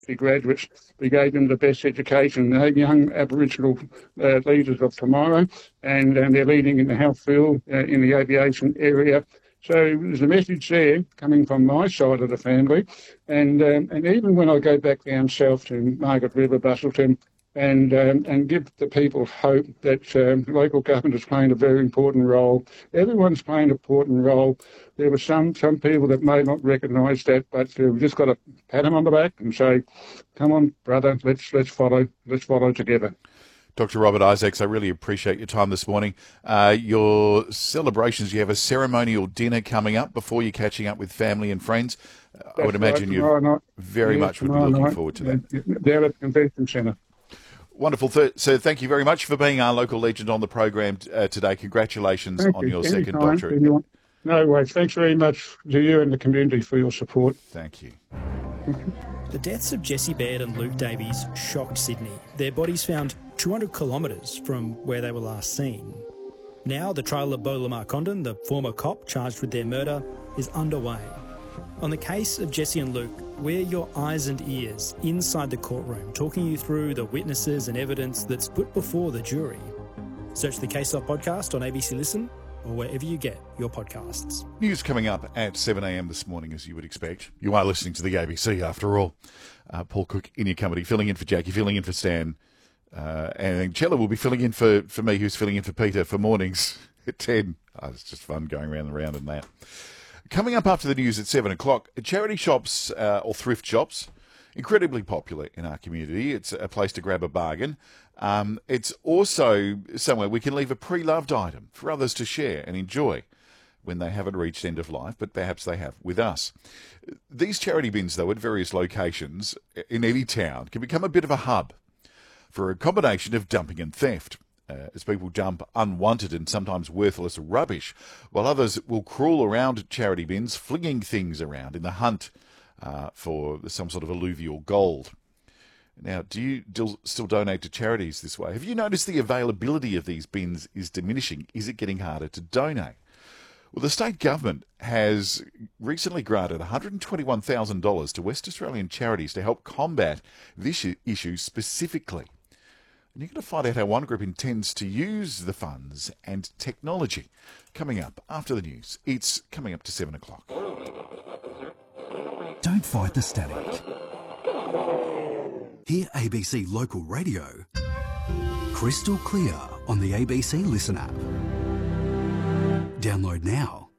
graduates. We gave them the best education. They're young Aboriginal leaders of tomorrow, and they're leading in the health field, in the aviation area. So there's a message there coming from my side of the family. And even when I go back down south to Margaret River, Busselton, and give the people hope that local government is playing a very important role. Everyone's playing an important role. There were some people that may not recognise that, but we've just got to pat them on the back and say, "Come on, brother, let's follow together." Dr. Robert Isaacs, I really appreciate your time this morning. Your celebrations, you have a ceremonial dinner coming up before you're catching up with family and friends. I would imagine you very much would be looking forward to that. There at the Convention Centre. Wonderful. So thank you very much for being our local legend on the program today. Congratulations on your second doctorate. No worries. Thanks very much to you and the community for your support. Thank you. The deaths of Jesse Baird and Luke Davies shocked Sydney. Their bodies found 200 kilometres from where they were last seen. Now the trial of Beau Lamar Condon, the former cop charged with their murder, is underway. On the case of Jesse and Luke, we're your eyes and ears inside the courtroom, talking you through the witnesses and evidence that's put before the jury. Search the Case Off podcast on ABC Listen or wherever you get your podcasts. News coming up at 7 a.m. this morning, as you would expect. You are listening to the ABC, after all. Paul Cook in your company, filling in for Jackie, filling in for Stan. And Chella will be filling in for me, who's filling in for Peter for mornings at 10. It's just fun going round and round and that. Coming up after the news at 7 o'clock, charity shops or thrift shops, incredibly popular in our community. It's a place to grab a bargain. It's also somewhere we can leave a pre-loved item for others to share and enjoy when they haven't reached end of life, but perhaps they have with us. These charity bins, though, at various locations in any town can become a bit of a hub for a combination of dumping and theft. As people dump unwanted and sometimes worthless rubbish, while others will crawl around charity bins, flinging things around in the hunt for some sort of alluvial gold. Now, do you still donate to charities this way? Have you noticed the availability of these bins is diminishing? Is it getting harder to donate? Well, the state government has recently granted $121,000 to West Australian charities to help combat this issue specifically. And you're going to find out how one group intends to use the funds and technology. Coming up after the news. It's coming up to 7 o'clock. Don't fight the static. Hear ABC Local Radio crystal clear on the ABC Listen app. Download now.